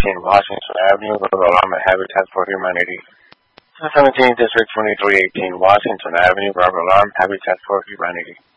Washington Avenue, Global Alarm at Habitat for Humanity. 17th District 2318 Washington Avenue, Global Alarm, Habitat for Humanity.